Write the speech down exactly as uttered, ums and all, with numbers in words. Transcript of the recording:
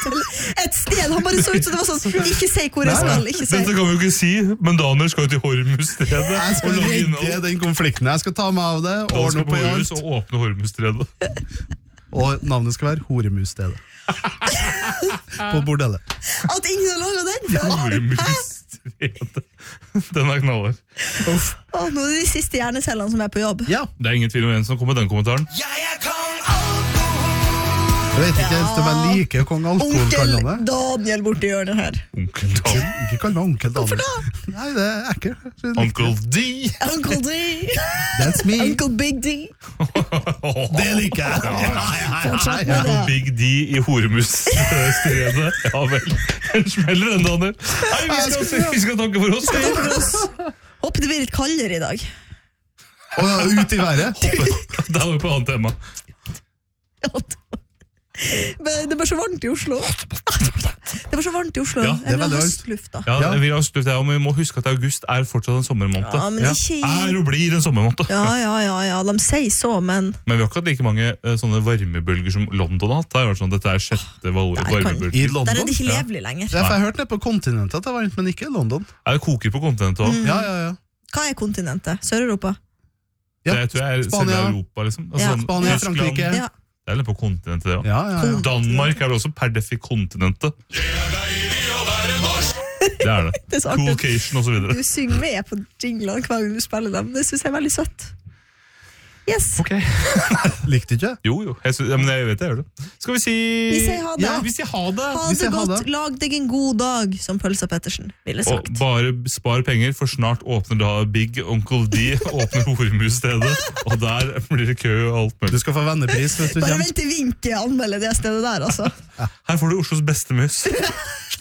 et sted, han bare så ut som det var sånn, ikke si hvor jeg skal, ikke si. Dette kan vi jo ikke si, men Daniel skal jo til Hormuzstredet. Jeg skal redde den konflikten, jeg skal ta meg av det, Daniel ordne skal opp på i Hormuz alt. og åpne Hormuzstredet. Og navnet skal være Horemusstedet. På bordellet. At ingen har laget den? Hormuzstredet. Den er knaller. Åh, nå er det de siste hjernecellene som er på jobb. Ja, Det er ingen tvil om en som kom med den kommentaren. jeg vet ikke helt om jeg liker kong Onkel alkoholkallene. Daniel borte i hjørnet her. Onkel Dan. Ikke kall meg onkel Hvorfor Daniel. da? Nei, det er ikke. Onkel D. Uncle D. That's me. Uncle Big D. Det liker jeg. Fortsatt med Onkel det. Big D i Hormuzstredet. Ja vel. Den smeller den, Daniel. Nei, vi skal, vi skal takke for oss. Takk for oss. Håper det blir litt kaldere i dag. Og ut i været. Da er vi på annet tema. Men det er bare så varmt i Oslo. Det er bare så varmt i Oslo. Ja, det er Jeg vil ha veldig varmt. høstluft da. Ja, Ja. vi har slutt, ja, men vi må huske at august er fortsatt en sommermåned. Ja, men Ja. ikke Er i... og blir en sommermåned. Ja, ja, ja, ja, de sier så, men... Men vi har ikke hatt like mange eh, sånne varmebølger som London har hatt. Det har vært sånn, dette er sjette val- Der kan- I varmebølger. Der er London. det ikke levelig lenger. Ja, for jeg har hørt ned på kontinentet at det er varmt, men ikke i London. Ja, det koker på kontinentet også. Ja, ja, ja. Hva er kontinentet? Sør-Europa? Ja, Det tror jeg er Spania. selve Europa, liksom. Ja. sånn Spania, Tyskland, Frankrike. Ja. Det er litt på kontinentet, det også. Ja, ja, ja. Danmark er vel også per defi kontinentet. Det er det. Det er så artig. Coolcation og så videre. Du synger med på jinglene hver gang du spiller dem. Det synes jeg er veldig søtt. Yes. Ok. Likte du ikke? Jo, jo. Jeg, sy- ja, men jeg vet jeg gjør det. Skal vi si... Vi sier ha det. Ja, vi sier ha det. Ha Vi det sier ha godt. det. Lag deg en god dag, som Pølsa Pettersen ville Og sagt. bare spar penger, for snart åpner da Big Onkel D, åpner Hormuzstedet, og der blir det kø og alt Du mulig. skal få vennepris hvis du Bare kommer. vent til Vinke anmelder det stedet der, altså. Her får du Oslos beste mus.